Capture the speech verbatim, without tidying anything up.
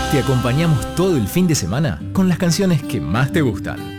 Te acompañamos todo el fin de semana con las canciones que más te gustan.